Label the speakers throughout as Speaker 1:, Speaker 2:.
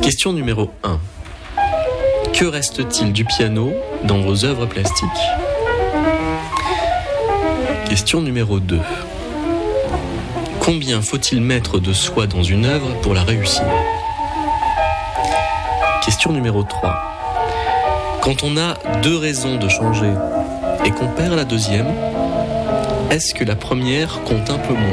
Speaker 1: Question numéro 1. Que reste-t-il du piano dans vos œuvres plastiques ? Question numéro 2. Combien faut-il mettre de soi dans une œuvre pour la réussir ? Question numéro 3. Quand on a 2 raisons de changer et qu'on perd la deuxième, est-ce que la première compte un peu moins ?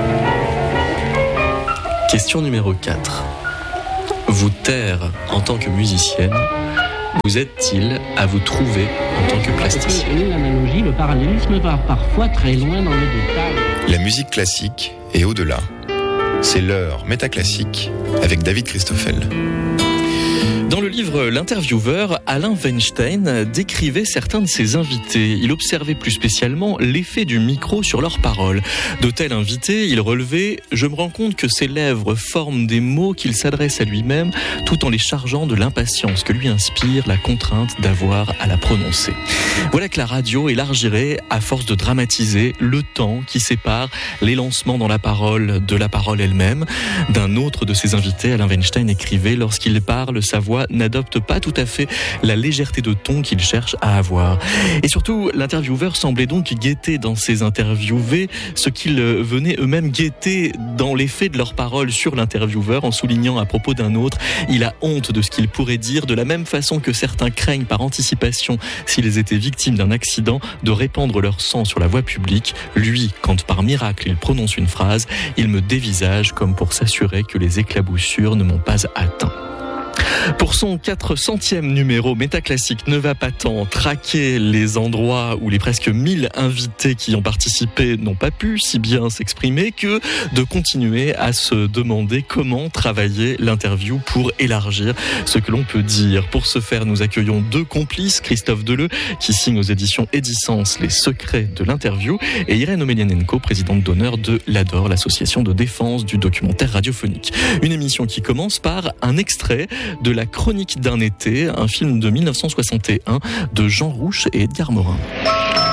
Speaker 1: Question numéro 4. Vous taire en tant que musicienne, vous aide-t-il à vous trouver en tant que plasticienne ?
Speaker 2: L'analogie, le parallélisme va parfois très loin dans le détail.
Speaker 3: La musique classique et au-delà. C'est l'heure métaclassique avec David Christoffel.
Speaker 1: Dans le livre L'intervieweur, Alain Weinstein décrivait certains de ses invités. Il observait plus spécialement l'effet du micro sur leurs paroles. De tels invités, il relevait « Je me rends compte que ses lèvres forment des mots qu'il s'adresse à lui-même tout en les chargeant de l'impatience que lui inspire la contrainte d'avoir à la prononcer. » Voilà que la radio élargirait, à force de dramatiser, le temps qui sépare les lancements dans la parole de la parole elle-même. D'un autre de ses invités, Alain Weinstein écrivait « Lorsqu'il parle, sa voix n'adopte pas tout à fait la légèreté de ton qu'il cherche à avoir. » Et surtout, l'intervieweur semblait donc guetter dans ses interviewés ce qu'ils venaient eux-mêmes guetter dans l'effet de leurs paroles sur l'intervieweur, en soulignant à propos d'un autre « Il a honte de ce qu'il pourrait dire », de la même façon que certains craignent par anticipation, s'ils étaient victimes d'un accident, de répandre leur sang sur la voie publique. Lui, quand par miracle il prononce une phrase, il me dévisage comme pour s'assurer que les éclaboussures ne m'ont pas atteint. Pour son 400e numéro, Métaclassique ne va pas tant traquer les endroits où les presque 1000 invités qui y ont participé n'ont pas pu si bien s'exprimer que de continuer à se demander comment travailler l'interview pour élargir ce que l'on peut dire. Pour ce faire, nous accueillons 2 complices, Christophe Deleu, qui signe aux éditions Edisens Les secrets de l'interview, et Irène Omelianenko, présidente d'honneur de l'ADOR, l'association de défense du documentaire radiophonique. Une émission qui commence par un extrait de La chronique d'un été, un film de 1961 de Jean Rouch et Edgar Morin.